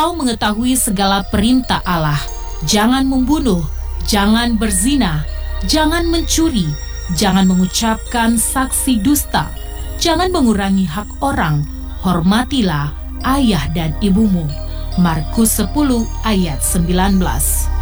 Kau mengetahui segala perintah Allah, jangan membunuh, jangan berzina, jangan mencuri, jangan mengucapkan saksi dusta, jangan mengurangi hak orang, hormatilah ayah dan ibumu. Markus 10 ayat 19.